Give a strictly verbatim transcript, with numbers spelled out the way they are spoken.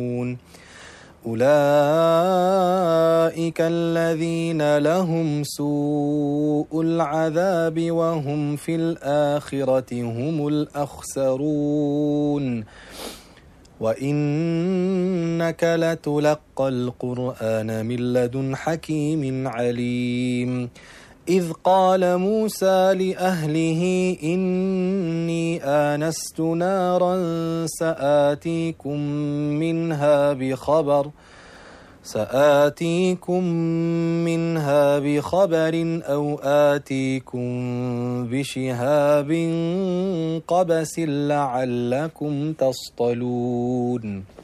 أولئك الذين لهم سوء العذاب وهم في الآخرة هم الأخسرون وإنك لتلقى القرآن من لدن حكيم عليم إذ قال موسى لأهله إني آنست نارا سآتيكم منها بخبر سآتيكم منها بخبر أو آتيكم بشهاب قبس لعلكم تصطلون